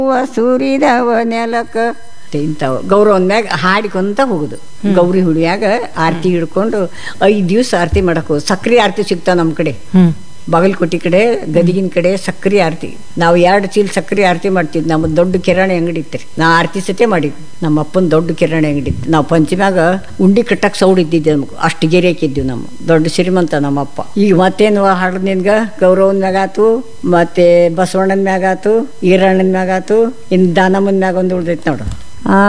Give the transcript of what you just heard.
ಹೂವ ಸುರಿದವ ನೆಲಕ ಇಂಥವು ಗೌರವನ ಮ್ಯಾಗ ಹಾಡಿಕೊಂತ ಹೋಗುದು. ಗೌರಿ ಹುಡಿಯಾಗ ಆರತಿ ಹಿಡ್ಕೊಂಡು 5 ದಿವಸ ಆರತಿ ಮಾಡಕ್ ಹೋಗುದು. ಸಕ್ರಿ ಆರತಿ ಸಿಗ್ತಾವ ನಮ್ಮ ಕಡೆ, ಬಾಗಲಕೋಟೆ ಕಡೆ, ಗದಗಿನ ಕಡೆ ಸಕ್ರಿ ಆರತಿ. ನಾವು 2 ಚೀಲ ಸಕ್ರಿ ಆರತಿ ಮಾಡ್ತಿದ್ವಿ. ನಮ್ಮ ದೊಡ್ಡ ಕಿರಾಣಿ ಅಂಗಡಿ ಇತ್ತು. ನಾ ಆರತಿ ಸತೆ ಮಾಡಿದ್ವಿ. ನಮ್ಮ ಅಪ್ಪನ ದೊಡ್ಡ ಕಿರಾಣಿ ಅಂಗಡಿ ಇತ್ತು. ನಾವು ಪಂಚಮ್ಯಾಗ ಉಂಡಿ ಕಟ್ಟಕ್ಕೆ ಸೌಡ್ ಇದ್ದಿದ್ದೆ. ನಮ್ಗೆ ಅಷ್ಟು ಗೆರೆ ಹಾಕಿದ್ವಿ. ನಮ್ಮ ದೊಡ್ಡ ಶ್ರೀಮಂತ ನಮ್ಮಪ್ಪ. ಈಗ ಮತ್ತೇನು ಹಾಡ್ದು ನಿನ್ಗೆ ಗೌರವನ ಮ್ಯಾಗ ಆತು, ಮತ್ತೆ ಬಸವಣ್ಣನ ಮ್ಯಾಗ ಆತು, ಈರಣ್ಣನ ಮ್ಯಾಗ ಆತು, ಇನ್ನು ದಾನಮ್ಮನ ಮ್ಯಾಗ ಒಂದು ಉಳ್ದೈತೆ ನೋಡು.